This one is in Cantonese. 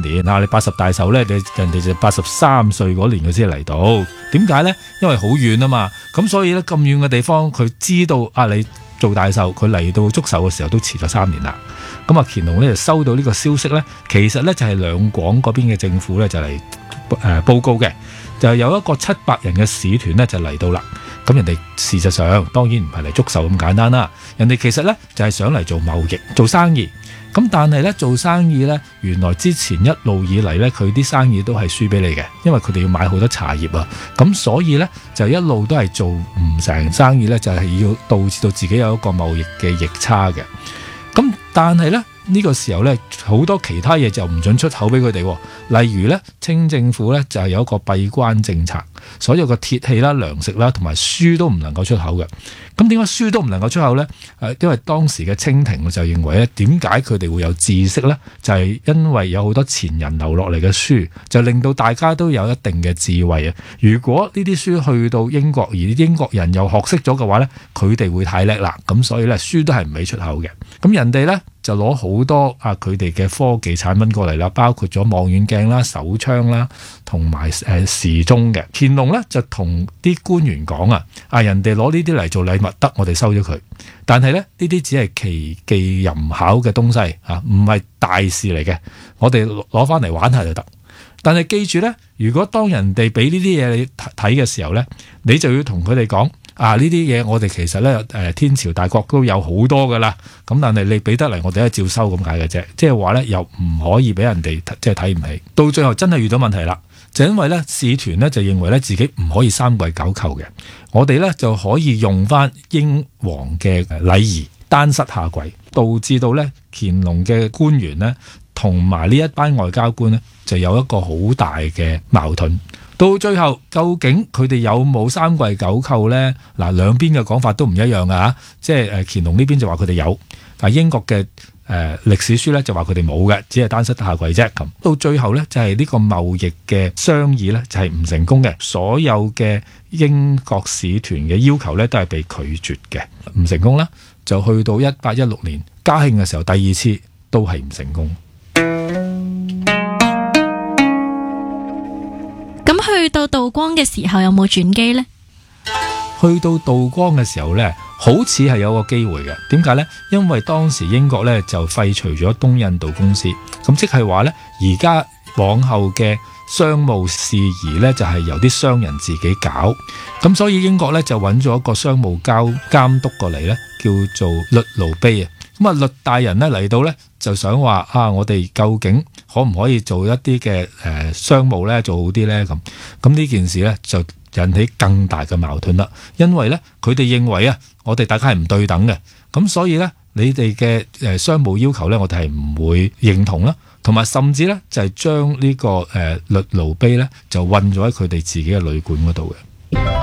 年。嗱，你80大壽咧，人哋就83歲嗰年佢先嚟到。點解咧？因為好遠啊嘛，咁所以咧咁遠嘅地方，佢知道你做大壽，佢嚟到祝壽嘅時候都遲咗3年啦。咁啊，乾隆咧就收到呢個消息咧，其實咧就係兩廣嗰邊嘅政府咧就嚟報告嘅，就有一個700人嘅使團咧就嚟到啦。咁人哋事實上當然唔係嚟祝壽咁簡單啦，人哋其實咧就係想嚟做貿易、做生意。咁但係咧做生意咧，原來之前一路以嚟咧，佢啲生意都係輸俾你嘅，因為佢哋要買好多茶葉啊。咁所以咧就一路都係做唔成生意咧，就係要導致到自己有一個貿易嘅逆差嘅。咁但係咧呢個時候咧，好多其他嘢就唔准出口俾佢哋。例如咧，清政府咧就係有一個閉關政策，所有嘅鐵器啦、糧食啦同埋書都唔能夠出口嘅。咁點解書都唔能夠出口呢？因為當時嘅清廷就認為咧，點解佢哋會有知識呢？就係因為有好多前人留落嚟嘅書，就令到大家都有一定嘅智慧啊！如果呢啲書去到英國，而英國人又學識咗嘅話呢，佢哋會太叻啦。咁所以咧，書都係唔俾出口嘅。咁人哋呢，就攞好多佢哋嘅科技產品過嚟啦，包括咗望遠鏡啦、手槍啦，同埋時鐘嘅。乾隆呢，就同啲官員講人哋攞呢啲嚟做禮物得，我哋收咗佢。但係咧，呢啲只係奇技淫巧嘅東西唔係大事嚟嘅。我哋攞翻嚟玩下就得。但係記住咧，如果當人哋俾呢啲嘢你睇嘅時候咧，你就要同佢哋講呢啲嘢我哋其實咧天朝大國都有好多噶啦。咁但係你俾得嚟，我哋都係照收咁解嘅啫。即係話咧，又唔可以俾人哋即係睇唔起。到最後真係遇到問題啦。就因為咧，使團咧就認為咧自己唔可以三跪九叩嘅，我哋咧就可以用翻英皇嘅禮儀，單膝下跪，導致到咧乾隆嘅官員咧同埋呢一班外交官咧就有一個好大嘅矛盾。到最後究竟佢哋有冇三跪九叩咧？嗱，兩邊嘅講法都唔一樣㗎。即係乾隆呢邊就話佢哋有，但英國嘅歷史書咧就話佢哋冇嘅，只係單膝下跪啫。咁到最後咧就係呢個貿易嘅商議咧就係唔成功嘅，所有嘅英國使團嘅要求咧都係被拒絕嘅，唔成功啦。就去到1816年嘉慶嘅時候，第二次都係唔成功。 咁去到道光嘅時候有冇轉機呢？ 去到道光嘅時候呢，好似係有個機會嘅。點解呢？因為當時英國呢就廢除咗東印度公司，咁即係話呢，而家往後嘅商務事宜呢，就係由啲商人自己搞。咁所以英國呢就揾咗一個商務監督過嚟呢，叫做律奴卑啊。咁啊，律大人呢嚟到呢，就想話我哋究竟可唔可以做一啲嘅商務呢，做好啲呢？咁呢件事呢，就引起更大嘅矛盾啦。因為呢，佢哋認為我哋大家係唔對等嘅，咁所以呢，你哋嘅商務要求呢，我哋係唔會認同啦，同埋甚至呢，就係將呢個律奴卑呢，就韞咗喺佢哋自己嘅旅館嗰度嘅。